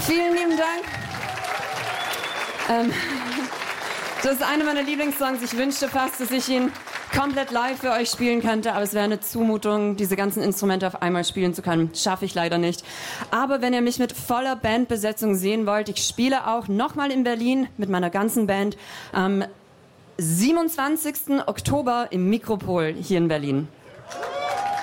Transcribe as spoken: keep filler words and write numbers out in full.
Vielen lieben Dank. Ähm, das ist einer meiner Lieblingssongs. Ich wünschte fast, dass ich ihn komplett live für euch spielen könnte, aber es wäre eine Zumutung, diese ganzen Instrumente auf einmal spielen zu können. Schaffe ich leider nicht. Aber wenn ihr mich mit voller Bandbesetzung sehen wollt, ich spiele auch nochmal in Berlin mit meiner ganzen Band am siebenundzwanzigsten Oktober im Mikropol hier in Berlin.